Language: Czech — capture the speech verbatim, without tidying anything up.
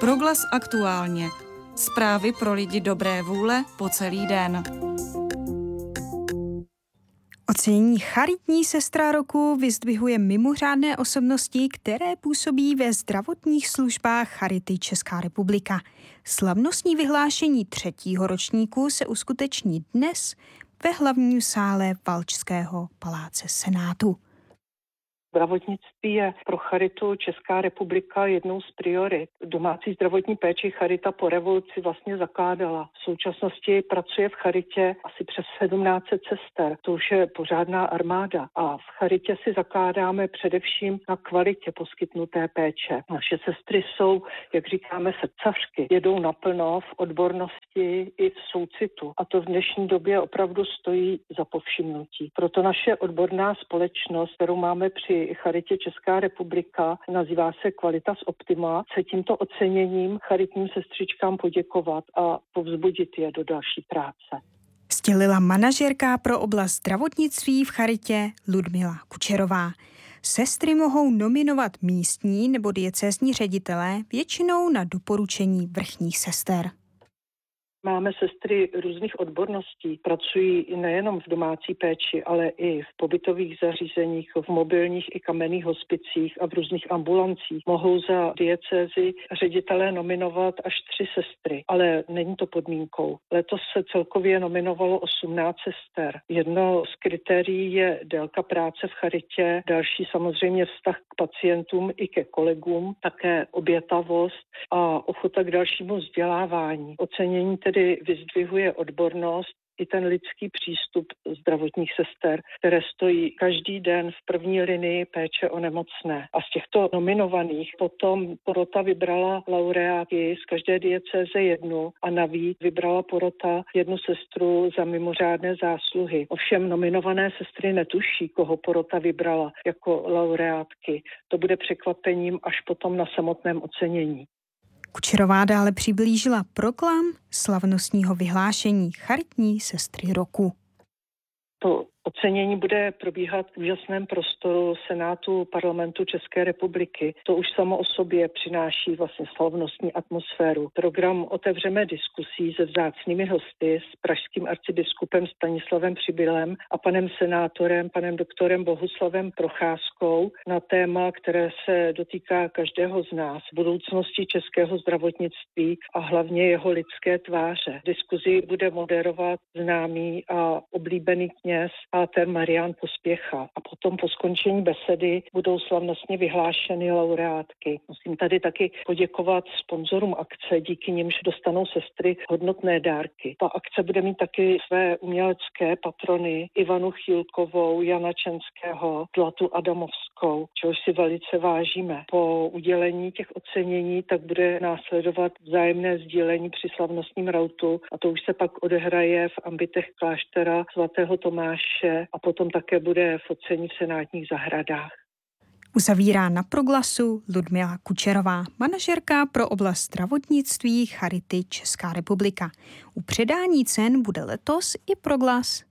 Proglas aktuálně. Zprávy pro lidi dobré vůle po celý den. Ocenění charitní sestra roku vyzdvihuje mimořádné osobnosti, které působí ve zdravotních službách Charity Česká republika. Slavnostní vyhlášení třetího ročníku se uskuteční dnes ve hlavním sále Valčského paláce Senátu. Zdravotnictví je pro Charitu Česká republika jednou z priorit. Domácí zdravotní péči Charita po revoluci vlastně zakládala. V současnosti pracuje v Charitě asi přes sedmnáct set sester. To už je pořádná armáda. A v Charitě si zakládáme především na kvalitě poskytnuté péče. Naše sestry jsou, jak říkáme, srdcařky. Jedou naplno v odbornosti i v soucitu. A to v dnešní době opravdu stojí za povšimnutí. Proto naše odborná společnost, kterou máme při Charitě Česká republika, nazývá se Qualitas Optima, se tímto oceněním charitním sestřičkám poděkovat a povzbudit je do další práce. Sdělila manažerka pro oblast zdravotnictví v Charitě Ludmila Kučerová. Sestry mohou nominovat místní nebo diecézní ředitelé, většinou na doporučení vrchních sester. Máme sestry různých odborností, pracují nejenom v domácí péči, ale i v pobytových zařízeních, v mobilních i kamenných hospicích a v různých ambulancích. Mohou za diecézi ředitelé nominovat až tři sestry, ale není to podmínkou. Letos se celkově nominovalo osmnáct sester. Jedno z kritérií je délka práce v Charitě, další samozřejmě vztah k pacientům i ke kolegům, také obětavost a ochota k dalšímu vzdělávání. Ocenění tedy vyzdvihuje odbornost i ten lidský přístup zdravotních sester, které stojí každý den v první linii péče o nemocné. A z těchto nominovaných potom porota vybrala laureáty z každé diecéze jednu a navíc vybrala porota jednu sestru za mimořádné zásluhy. Ovšem nominované sestry netuší, koho porota vybrala jako laureátky. To bude překvapením až potom na samotném ocenění. Kučerová dále přiblížila proklam slavnostního vyhlášení charitní sestry roku. To ocenění bude probíhat v úžasném prostoru Senátu Parlamentu České republiky. To už samo o sobě přináší vlastně slavnostní atmosféru. Program otevřeme diskusí se vzácnými hosty s pražským arcibiskupem Stanislavem Přibylem a panem senátorem, panem doktorem Bohuslavem Procházkou na téma, které se dotýká každého z nás, budoucnosti českého zdravotnictví a hlavně jeho lidské tváře. Diskuzi bude moderovat známý a oblíbený kněz páter Marián Pospěcha. A potom po skončení besedy budou slavnostně vyhlášeny laureátky. Musím tady taky poděkovat sponzorům akce, díky nimž dostanou sestry hodnotné dárky. Ta akce bude mít taky své umělecké patrony Ivanu Chýlkovou, Jana Čenského, Zlatu Adamovskou, čehož si velice vážíme. Po udělení těch ocenění tak bude následovat vzájemné sdílení při slavnostním rautu a to už se pak odehraje v ambitech kláštera svatého Tomáše a potom také bude focení v senátních zahradách. Uzavírá na proglasu Ludmila Kučerová, manažerka pro oblast zdravotnictví Charity Česká republika. U předání cen bude letos i proglas